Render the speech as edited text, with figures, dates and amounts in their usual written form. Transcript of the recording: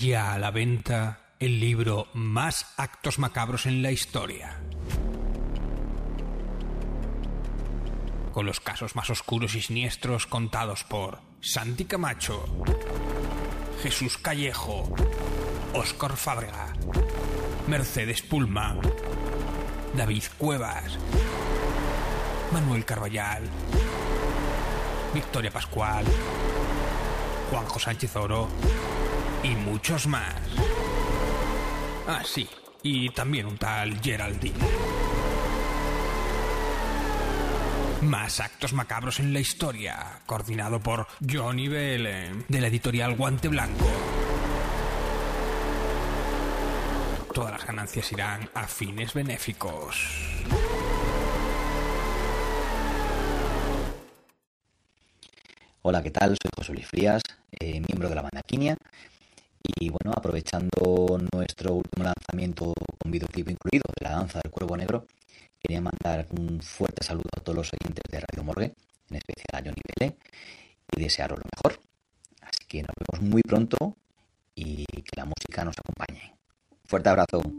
Ya a la venta el libro Más actos macabros en la historia, con los casos más oscuros y siniestros contados por Santi Camacho, Jesús Callejo, Óscar Fábrega, Mercedes Pullman, David Cuevas, Manuel Carballal, Victoria Pascual, Juanjo Sánchez Oro y muchos más. Ah, sí, y también un tal Geraldine. Más actos macabros en la historia, coordinado por Johnny Bell, de la editorial Guante Blanco. Todas las ganancias irán a fines benéficos. Hola, ¿qué tal? Soy José Luis Frías, miembro de la banda Quinia. Y bueno, aprovechando nuestro último lanzamiento con videoclip incluido, de La Danza del Cuervo Negro, quería mandar un fuerte saludo a todos los oyentes de Radio Morgue, en especial a Johnny Bell, y desearos lo mejor. Así que nos vemos muy pronto y que la música nos acompañe. Fuerte abrazo.